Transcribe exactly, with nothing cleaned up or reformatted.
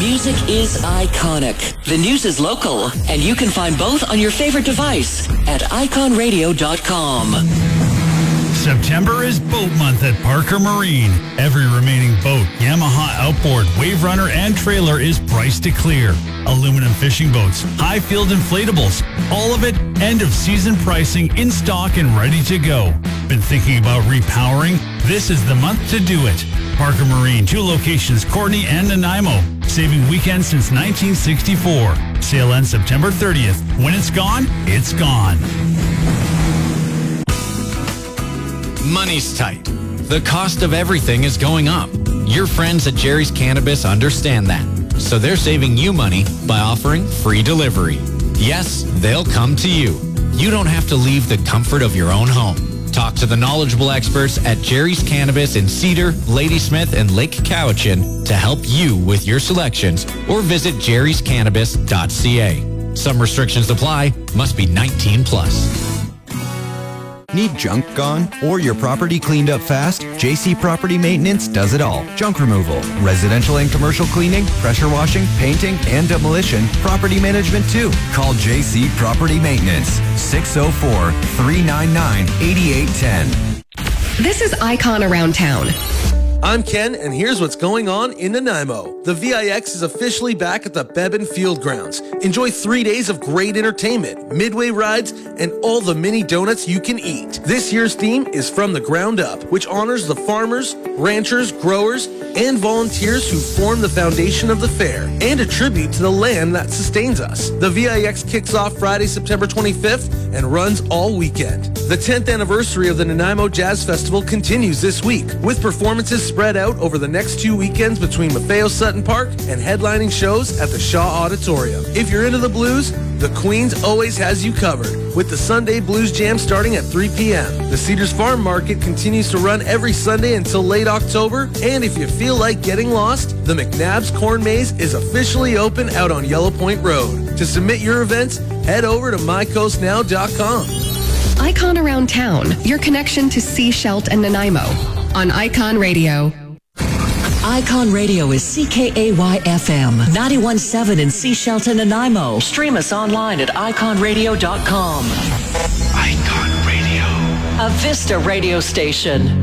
Music is iconic. The news is local, and you can find both on your favorite device at icon radio dot com. September is boat month at Parker Marine. Every remaining boat, Yamaha outboard, wave runner, and trailer is priced to clear. Aluminum fishing boats, high field inflatables, all of it end of season pricing in stock and ready to go. Been thinking about repowering? This is the month to do it. Parker Marine, two locations, Courtenay and Nanaimo. Saving weekends since nineteen sixty-four. Sale ends September thirtieth. When it's gone, it's gone. Money's tight. The cost of everything is going up. Your friends at Jerry's Cannabis understand that. So they're saving you money by offering free delivery. Yes, they'll come to you. You don't have to leave the comfort of your own home. Talk to the knowledgeable experts at Jerry's Cannabis in Cedar, Ladysmith, and Lake Cowichan to help you with your selections, or visit jerrys cannabis dot c a. Some restrictions apply. Must be nineteen plus. Need junk gone or your property cleaned up fast? J C Property Maintenance does it all. Junk removal, residential and commercial cleaning, pressure washing, painting, and demolition. Property management too. Call J C Property Maintenance, six oh four, three nine nine, eight eight one oh. This is Icon Around Town. I'm Ken, and here's what's going on in Nanaimo. The V I X is officially back at the Beban Field Grounds. Enjoy three days of great entertainment, midway rides, and all the mini donuts you can eat. This year's theme is From the Ground Up, which honors the farmers, ranchers, growers, and volunteers who form the foundation of the fair, and a tribute to the land that sustains us. The V I X kicks off Friday, September twenty-fifth, and runs all weekend. The tenth anniversary of the Nanaimo Jazz Festival continues this week, with performances spread out over the next two weekends between Maffeo Sutton Park and headlining shows at the Shaw Auditorium. If you're into the blues, the Queens always has you covered, with the Sunday Blues Jam starting at three p.m. The Cedars Farm Market continues to run every Sunday until late October, and if you feel like getting lost, the McNabb's Corn Maze is officially open out on Yellow Point Road. To submit your events, head over to my coast now dot com. Icon Around Town, your connection to Sea Shelt and Nanaimo on Icon Radio. Icon Radio is C K A Y F M, ninety-one point seven in Sea Shelton, Nanaimo. Stream us online at icon radio dot com. Icon Radio. A Vista radio station.